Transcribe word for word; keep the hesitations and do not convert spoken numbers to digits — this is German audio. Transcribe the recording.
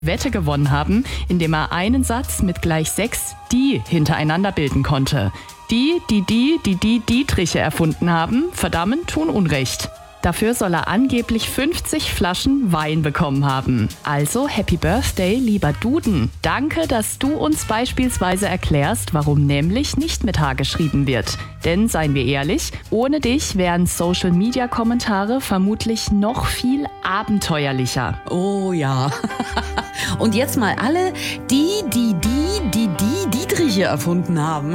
Wette gewonnen haben, indem er einen Satz mit gleich sechs die hintereinander bilden konnte. Die, die die, die die Dietriche erfunden haben, verdammen, tun Unrecht. Dafür soll er angeblich fünfzig Flaschen Wein bekommen haben. Also Happy Birthday, lieber Duden. Danke, dass du uns beispielsweise erklärst, warum nämlich nicht mit H geschrieben wird. Denn, seien wir ehrlich, ohne dich wären Social-Media-Kommentare vermutlich noch viel abenteuerlicher. Oh ja. Und jetzt mal alle, die, die, die, die, die Dietriche erfunden haben.